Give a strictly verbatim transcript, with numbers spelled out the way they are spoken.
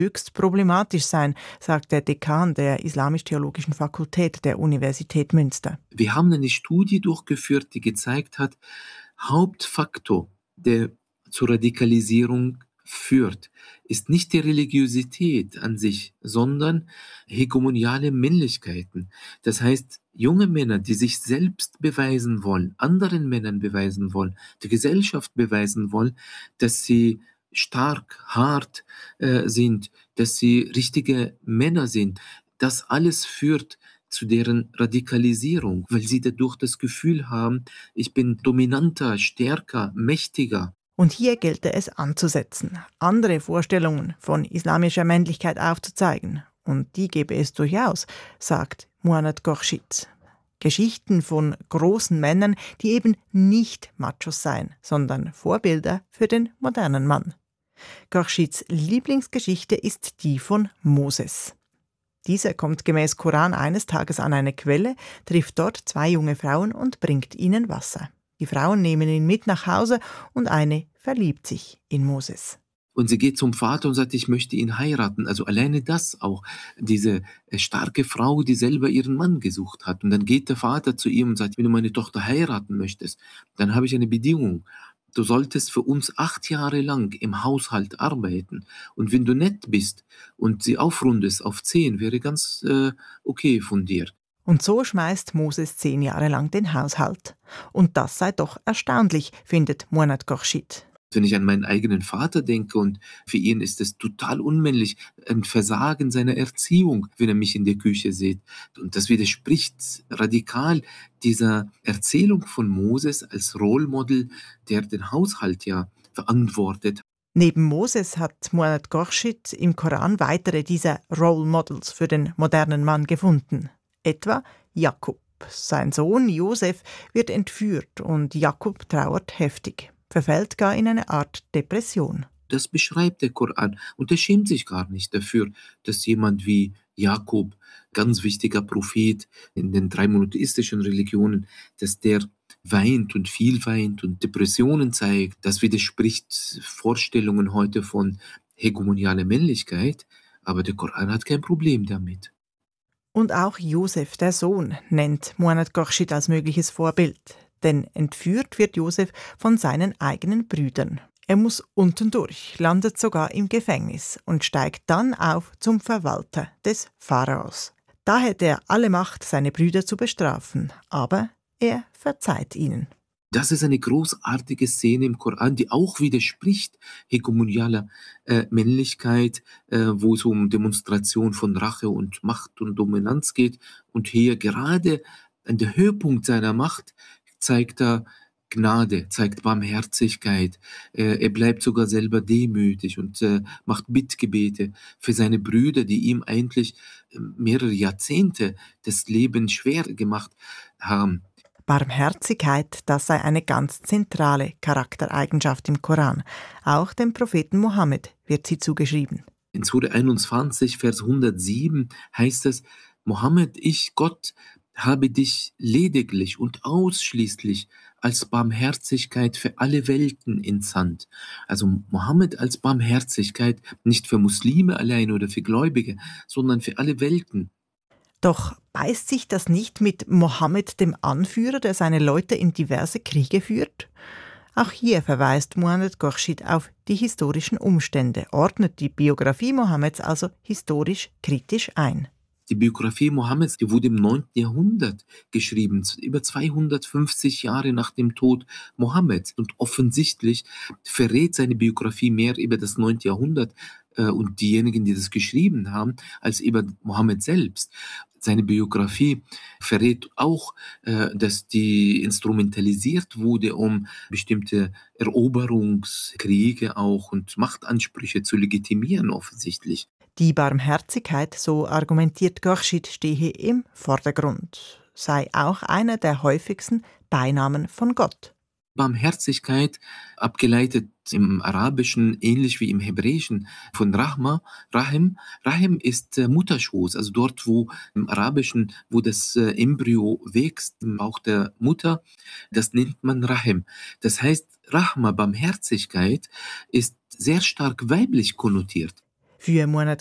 höchst problematisch sein, sagt der Dekan der Islamisch-Theologischen Fakultät der Universität Münster. Wir haben eine Studie durchgeführt, die gezeigt hat, Hauptfaktor, der zur Radikalisierung führt, ist nicht die Religiosität an sich, sondern hegemoniale Männlichkeiten. Das heißt, junge Männer, die sich selbst beweisen wollen, anderen Männern beweisen wollen, der Gesellschaft beweisen wollen, dass sie stark, hart äh, sind, dass sie richtige Männer sind. Das alles führt zu deren Radikalisierung, weil sie dadurch das Gefühl haben, ich bin dominanter, stärker, mächtiger. Und hier gelte es anzusetzen, andere Vorstellungen von islamischer Männlichkeit aufzuzeigen. Und die gäbe es durchaus, sagt Muannat Khorshid. Geschichten von großen Männern, die eben nicht Machos seien, sondern Vorbilder für den modernen Mann. Khorshids Lieblingsgeschichte ist die von Moses. Dieser kommt gemäß Koran eines Tages an eine Quelle, trifft dort zwei junge Frauen und bringt ihnen Wasser. Die Frauen nehmen ihn mit nach Hause und eine verliebt sich in Moses. Und sie geht zum Vater und sagt, ich möchte ihn heiraten. Also alleine das auch, diese starke Frau, die selber ihren Mann gesucht hat. Und dann geht der Vater zu ihm und sagt, wenn du meine Tochter heiraten möchtest, dann habe ich eine Bedingung. Du solltest für uns acht Jahre lang im Haushalt arbeiten. Und wenn du nett bist und sie aufrundest auf zehn, wäre ganz äh, okay von dir. Und so schmeißt Moses zehn Jahre lang den Haushalt. Und das sei doch erstaunlich, findet Muannat Khorshid. Wenn ich an meinen eigenen Vater denke und für ihn ist es total unmännlich, ein Versagen seiner Erziehung, wenn er mich in der Küche sieht. Und das widerspricht radikal dieser Erzählung von Moses als Role Model, der den Haushalt ja verantwortet. Neben Moses hat Muannat Khorshid im Koran weitere dieser Role Models für den modernen Mann gefunden. Etwa Jakob. Sein Sohn Josef wird entführt und Jakob trauert heftig, verfällt gar in eine Art Depression. Das beschreibt der Koran und er schämt sich gar nicht dafür, dass jemand wie Jakob, ganz wichtiger Prophet in den drei monotheistischen Religionen, dass der weint und viel weint und Depressionen zeigt. Das widerspricht Vorstellungen heute von hegemonialer Männlichkeit, aber der Koran hat kein Problem damit. Und auch Josef, der Sohn, nennt Muannat Khorshid als mögliches Vorbild. Denn entführt wird Josef von seinen eigenen Brüdern. Er muss unten durch, landet sogar im Gefängnis und steigt dann auf zum Verwalter des Pharaos. Da hätte er alle Macht, seine Brüder zu bestrafen, aber er verzeiht ihnen. Das ist eine großartige Szene im Koran, die auch widerspricht hegemonialer äh, Männlichkeit, äh, wo es um Demonstration von Rache und Macht und Dominanz geht. Und hier gerade an der Höhepunkt seiner Macht zeigt er Gnade, zeigt Barmherzigkeit. Äh, er bleibt sogar selber demütig und äh, macht Bittgebete für seine Brüder, die ihm eigentlich äh, mehrere Jahrzehnte das Leben schwer gemacht haben. Barmherzigkeit, das sei eine ganz zentrale Charaktereigenschaft im Koran. Auch dem Propheten Mohammed wird sie zugeschrieben. In Sura einundzwanzig, Vers hundertsieben heißt es, Mohammed, ich, Gott, habe dich lediglich und ausschließlich als Barmherzigkeit für alle Welten entsandt. Also Mohammed als Barmherzigkeit nicht für Muslime allein oder für Gläubige, sondern für alle Welten. Doch beißt sich das nicht mit Mohammed, dem Anführer, der seine Leute in diverse Kriege führt? Auch hier verweist Muannat Khorshid auf die historischen Umstände, ordnet die Biografie Mohammeds also historisch kritisch ein. Die Biografie Mohammeds, die wurde im neunten Jahrhundert geschrieben, über zweihundertfünfzig Jahre nach dem Tod Mohammeds. Und offensichtlich verrät seine Biografie mehr über das neunte Jahrhundert äh, und diejenigen, die das geschrieben haben, als über Mohammed selbst. Seine Biografie verrät auch, äh, dass die instrumentalisiert wurde, um bestimmte Eroberungskriege auch und Machtansprüche zu legitimieren, offensichtlich. Die Barmherzigkeit, so argumentiert Khorshid, stehe im Vordergrund, sei auch einer der häufigsten Beinamen von Gott. Barmherzigkeit, abgeleitet im Arabischen, ähnlich wie im Hebräischen, von Rahma, Rahim. Rahim ist äh, Mutterschoß, also dort, wo im Arabischen, wo das äh, Embryo wächst, im Bauch der Mutter, das nennt man Rahim. Das heißt, Rahma, Barmherzigkeit, ist sehr stark weiblich konnotiert. Für Muhammad